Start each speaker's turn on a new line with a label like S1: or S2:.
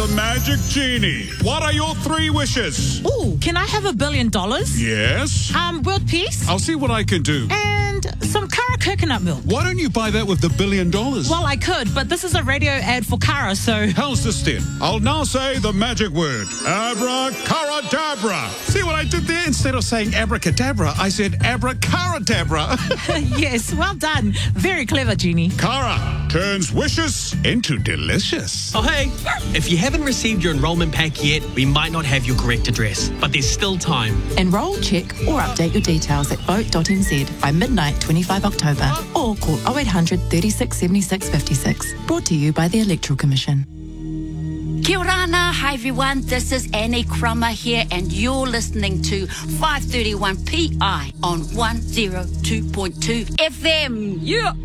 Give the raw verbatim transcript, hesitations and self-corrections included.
S1: the Magic Genie. What are your three wishes?
S2: Ooh, can I have a billion dollars?
S1: Yes.
S2: Um, world peace?
S1: I'll see what I can do.
S2: And some Cara coconut milk.
S1: Why don't you buy that with the billion dollars?
S2: Well, I could, but this is a radio ad for Cara, so...
S1: How's this then? I'll now say the magic word. Abracadabra. See what I did there? Instead of saying abracadabra, I said abracadabra.
S2: Yes, well done. Very clever, Genie.
S1: Cara turns wishes into delicious.
S3: Oh, hey, if you haven't received your enrolment pack yet, we might not have your correct address, but there's still time.
S4: Enrol, check or update your details at vote dot n z by midnight twenty-five October or call oh eight hundred, thirty-six, seventy-six, fifty-six. Brought to you by the Electoral Commission.
S5: Kia ora, hi everyone, this is Annie Crummer here and you're listening to five thirty-one P I on one oh two point two F M. Yeah!